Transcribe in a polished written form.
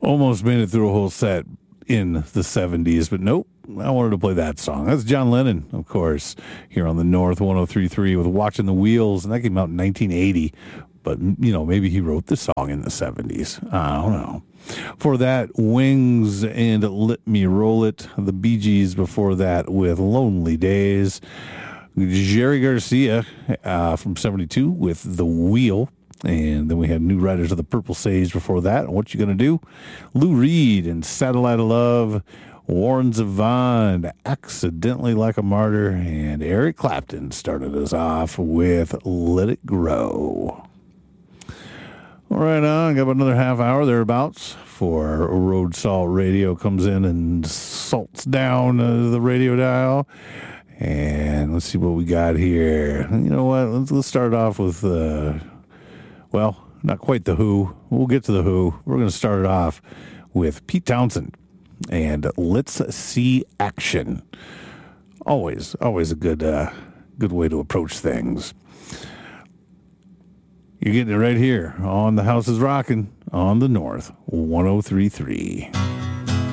Almost made it through a whole set in the 70s, but nope. I wanted to play that song. That's John Lennon, of course, here on the North 103.3 with Watching the Wheels, and that came out in 1980. But, maybe he wrote this song in the 70s. I don't know. For that, Wings and Let Me Roll It. The Bee Gees before that with Lonely Days. Jerry Garcia from 72 with The Wheel. And then we had New Riders of the Purple Sage before that. What You Gonna Do? Lou Reed and Satellite of Love. Warren Zevon, Accidentally Like a Martyr. And Eric Clapton started us off with Let It Grow. All right, I got about another half hour thereabouts for Road Salt Radio comes in and salts down the radio dial. And let's see what we got here. You know what? Let's start off with, not quite The Who. We'll get to The Who. We're going to start it off with Pete Townsend and Let's See Action. Always a good way to approach things. You're getting it right here on The House is Rockin' on the North 103.3.